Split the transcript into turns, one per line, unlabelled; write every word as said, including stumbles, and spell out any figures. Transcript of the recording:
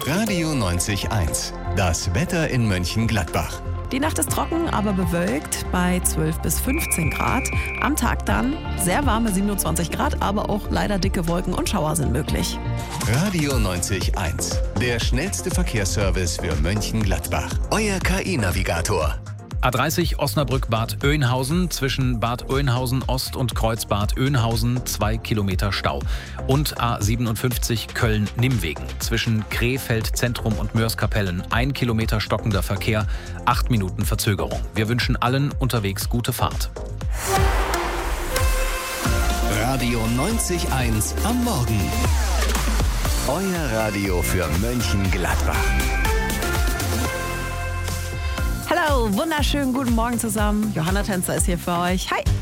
Radio neunzig eins. Das Wetter in Mönchengladbach.
Die Nacht ist trocken, aber bewölkt bei zwölf bis fünfzehn Grad. Am Tag dann sehr warme siebenundzwanzig Grad, aber auch leider dicke Wolken und Schauer sind möglich.
Radio neunzig eins. Der schnellste Verkehrsservice für Mönchengladbach. Euer K I-Navigator.
A dreißig Osnabrück-Bad Oeynhausen, zwischen Bad Oeynhausen Ost und Kreuzbad Oeynhausen zwei Kilometer Stau. Und A siebenundfünfzig Köln-Nimwegen, zwischen Krefeld Zentrum und Mörs-Kapellen ein Kilometer stockender Verkehr, acht Minuten Verzögerung. Wir wünschen allen unterwegs gute Fahrt.
Radio neunzig eins am Morgen. Euer Radio für Mönchengladbach.
Hallo, wunderschönen guten Morgen zusammen. Johanna Tänzer ist hier für euch. Hi!